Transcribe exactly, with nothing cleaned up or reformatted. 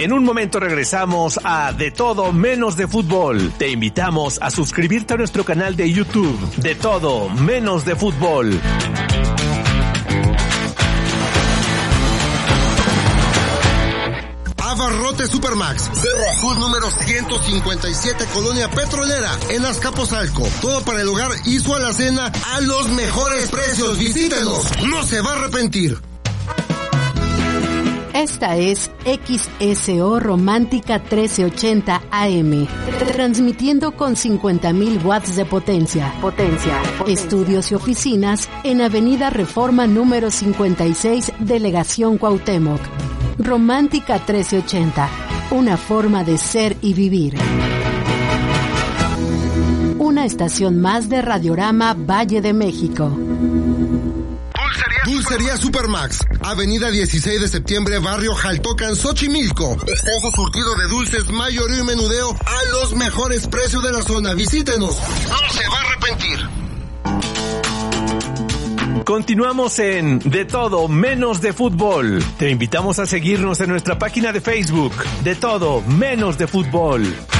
En un momento regresamos a De Todo Menos de Fútbol. Te invitamos a suscribirte a nuestro canal de YouTube, De Todo Menos de Fútbol. Abarrotes Supermax, Veracruz número ciento cincuenta y siete, Colonia Petrolera, en Azcapotzalco. Todo para el hogar y su alacena a los mejores precios. Visítenos, no se va a arrepentir. Esta es X S O Romántica trece ochenta A M, transmitiendo con cincuenta mil watts de potencia. Potencia. Estudios y oficinas en Avenida Reforma número cincuenta y seis, Delegación Cuauhtémoc. Romántica trece ochenta, una forma de ser y vivir. Una estación más de Radiorama Valle de México. Dulcería Supermax, Avenida dieciséis de septiembre, Barrio Jaltocan, Xochimilco. Extenso surtido de dulces, mayoreo y menudeo a los mejores precios de la zona. Visítenos, no se va a arrepentir. Continuamos en De Todo Menos de Fútbol. Te invitamos a seguirnos en nuestra página de Facebook, De Todo Menos de Fútbol.